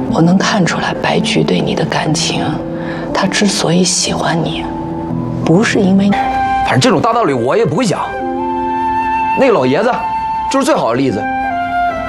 我能看出来白菊对你的感情，他之所以喜欢你，不是因为反正这种大道理我也不会讲。那个老爷子就是最好的例子。